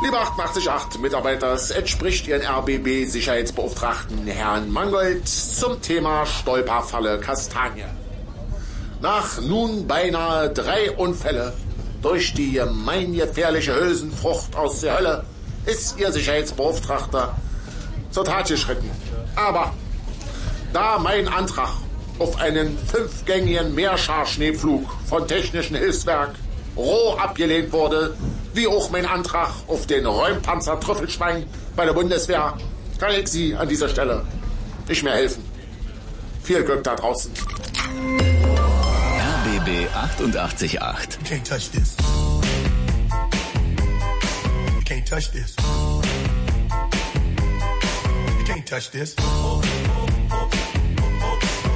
Liebe 888 Mitarbeiter, es entspricht Ihren RBB-Sicherheitsbeauftragten Herrn Mangold zum Thema Stolperfalle Kastanie. Nach nun beinahe 3 Unfälle durch die gemeingefährliche Hülsenfrucht aus der Hölle ist Ihr Sicherheitsbeauftragter zur Tat geschritten. Aber da mein Antrag auf einen 5-gängigen Meerscharschneepflug von Technischen Hilfswerk roh abgelehnt wurde, wie auch mein Antrag auf den Räumpanzer Trüffelschwein bei der Bundeswehr, kann ich Sie an dieser Stelle nicht mehr helfen. Viel Glück da draußen. RBB 888. You can't touch this. You can't touch this. You can't touch this.